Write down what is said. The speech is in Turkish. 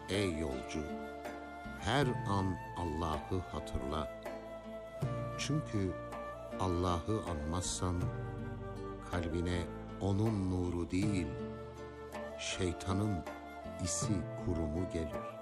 ey yolcu, her an Allah'ı hatırla. Çünkü Allah'ı anmazsan kalbine onun nuru değil, şeytanın isi kurumu gelir.